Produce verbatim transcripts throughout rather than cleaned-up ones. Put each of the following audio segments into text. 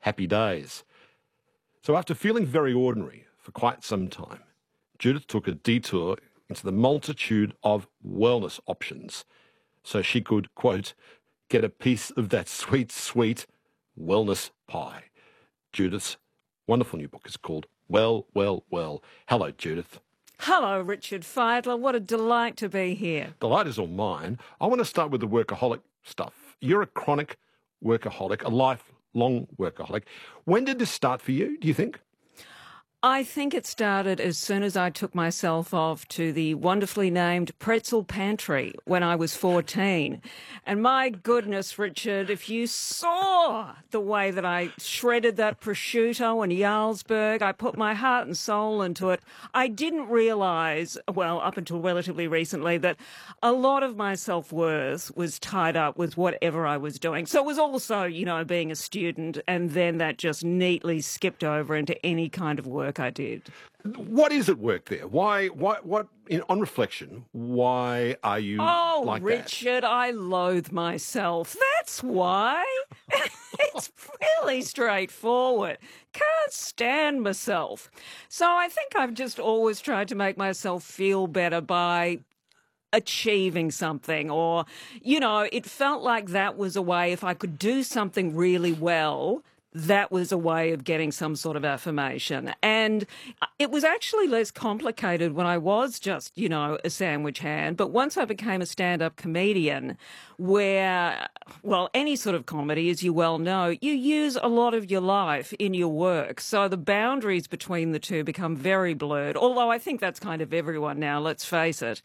Happy Days. So after feeling very ordinary for quite some time, Judith took a detour into the multitude of wellness options so she could, quote, get a piece of that sweet, sweet wellness pie. Judith's wonderful new book is called Well, Well, Well. Hello, Judith. Hello, Richard Feidler. What a delight to be here. Delight is all mine. I want to start with the workaholic stuff. You're a chronic workaholic, a lifelong workaholic. When did this start for you, do you think? I think it started as soon as I took myself off to the wonderfully named Pretzel Pantry when I was fourteen. And my goodness, Richard, if you saw the way that I shredded that prosciutto in Jarlsberg, I put my heart and soul into it. I didn't realise, well, up until relatively recently, that a lot of my self-worth was tied up with whatever I was doing. So it was also, you know, being a student, and then that just neatly skipped over into any kind of work I did. What is at work there? Why, why, what, in, on reflection, why are you oh, like that? Oh, Richard, I loathe myself. That's why. It's really straightforward. Can't stand myself. So I think I've just always tried to make myself feel better by achieving something, or, you know, it felt like that was a way, if I could do something really well, that was a way of getting some sort of affirmation. And it was actually less complicated when I was just, you know, a sandwich hand. But once I became a stand-up comedian, where, well, any sort of comedy, as you well know, you use a lot of your life in your work. So the boundaries between the two become very blurred, although I think that's kind of everyone now, let's face it.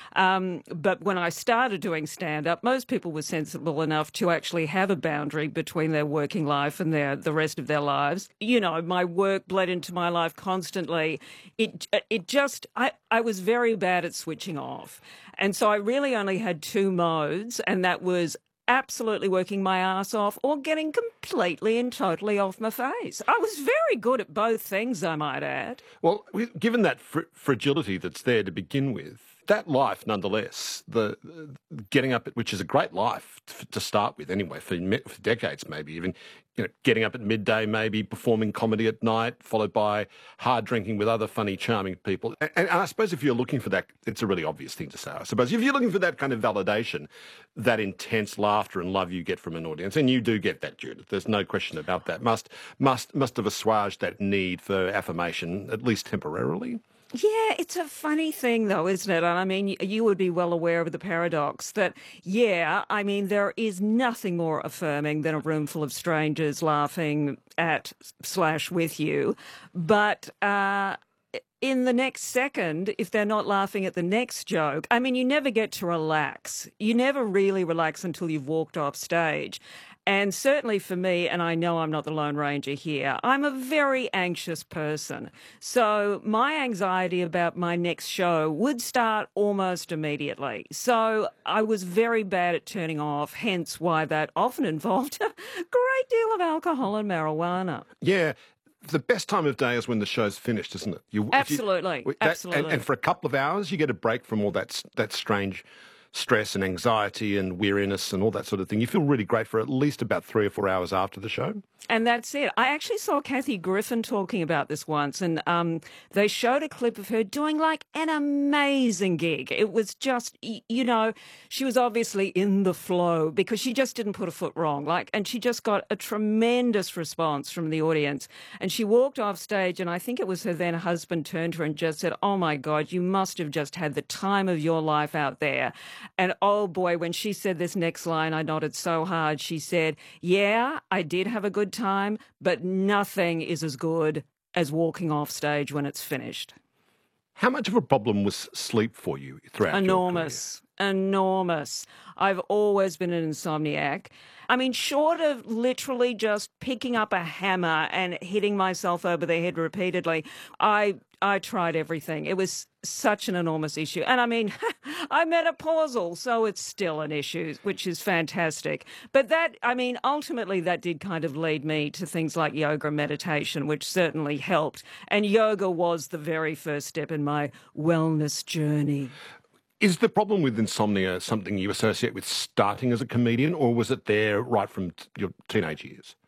Um, but when I started doing stand-up, most people were sensible enough to actually have a boundary between their working life and their the rest of their lives. You know, my work bled into my life constantly. It it just, I, I was very bad at switching off. And so I really only had two modes, and that was absolutely working my ass off or getting completely and totally off my face. I was very good at both things, I might add. Well, given that fr- fragility that's there to begin with, that life, nonetheless, the, the getting up, at, which is a great life to, to start with anyway, for, for decades maybe, even you know, getting up at midday, maybe performing comedy at night, followed by hard drinking with other funny, charming people. And, and I suppose if you're looking for that, it's a really obvious thing to say, I suppose. If you're looking for that kind of validation, that intense laughter and love you get from an audience, and you do get that, Judith, there's no question about that, must, must, must have assuaged that need for affirmation, at least temporarily. Yeah, it's a funny thing, though, isn't it? And I mean, you would be well aware of the paradox that, yeah, I mean, there is nothing more affirming than a room full of strangers laughing at slash with you. But uh, in the next second, if they're not laughing at the next joke, I mean, you never get to relax. You never really relax until you've walked off stage. And certainly for me, and I know I'm not the Lone Ranger here, I'm a very anxious person. So my anxiety about my next show would start almost immediately. So I was very bad at turning off, hence why that often involved a great deal of alcohol and marijuana. Yeah. The best time of day is when the show's finished, isn't it? You, absolutely, you, that, absolutely. And, and for a couple of hours, you get a break from all that that strange stress and anxiety and weariness and all that sort of thing. You feel really great for at least about three or four hours after the show. And that's it. I actually saw Kathy Griffin talking about this once, and um, they showed a clip of her doing like an amazing gig. It was just, you know, she was obviously in the flow because she just didn't put a foot wrong. Like, and she just got a tremendous response from the audience. And she walked off stage, and I think it was her then husband turned to her and just said, "Oh my God, you must have just had the time of your life out there." And oh boy, when she said this next line, I nodded so hard. She said, "Yeah, I did have a good time, but nothing is as good as walking off stage when it's finished." How much of a problem was sleep for you throughout Enormous. your career? Enormous. I've always been an insomniac. I mean, short of literally just picking up a hammer and hitting myself over the head repeatedly, I I tried everything. It was such an enormous issue. And I mean, I'm menopausal, so it's still an issue, which is fantastic. But that, I mean, ultimately that did kind of lead me to things like yoga and meditation, which certainly helped. And yoga was the very first step in my wellness journey. Is the problem with insomnia something you associate with starting as a comedian, or was it there right from t- your teenage years?